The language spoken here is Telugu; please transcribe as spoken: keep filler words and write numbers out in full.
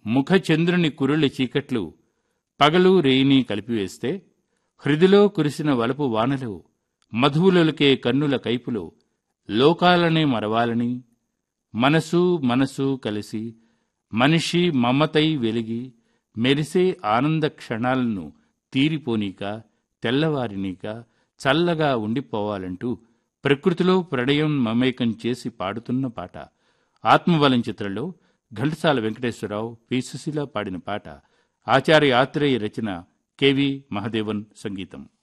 ముఖ చంద్రుని కురులి చీకట్లు పగలు రేయిని కలిపివేస్తే, హృదిలో కురిసిన వలపు వానలు మధువులొలికే కన్నుల కైపులో లోకాలనే మరవాలని, మనసు మనసు కలిసి మనిషి మమతై వెలిగి మెరిసే ఆనంద క్షణాలను తీరిపోనీక, తెల్లవారినీక చల్లగా ఉండిపోవాలంటూ ప్రకృతిలో ప్రణయం మమేకం చేసి పాడుతున్న పాట. ఆత్మబలం చిత్రంలో ఘంటసాల వెంకటేశ్వరరావు, పి సుశీల పాడిన పాట. ఆచార్య ఆత్రేయ రచన, కెవి మహదేవన్ సంగీతం.